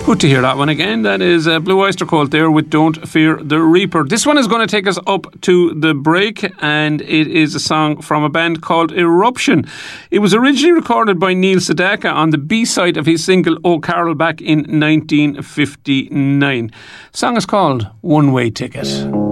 Good to hear that one again. That is Blue Oyster Cult there with Don't Fear the Reaper. This one is going to take us up to the break, and it is a song from a band called Eruption. It was originally recorded by Neil Sedaka on the B-side of his single Oh Carol back in 1959. The song is called One Way Ticket.